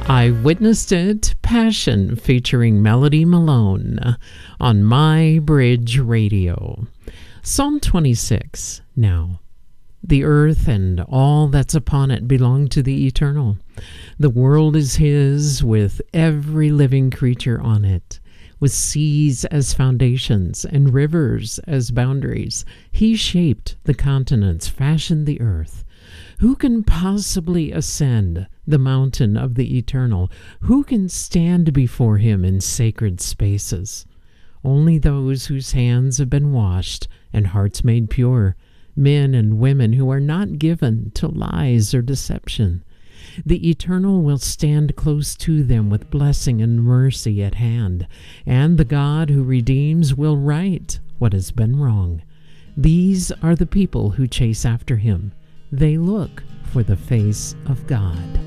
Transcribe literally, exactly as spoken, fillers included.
I witnessed it, Passion, featuring Melody Malone on My Bridge Radio. Psalm twenty-six. Now, the earth and all that's upon it belong to the Eternal. The world is his, with every living creature on it. With seas as foundations and rivers as boundaries, he shaped the continents, fashioned the earth. Who can possibly ascend the mountain of the Eternal? Who can stand before him in sacred spaces? Only those whose hands have been washed and hearts made pure, men and women who are not given to lies or deception. The Eternal will stand close to them with blessing and mercy at hand, and the God who redeems will right what has been wrong. These are the people who chase after him. They look for the face of God.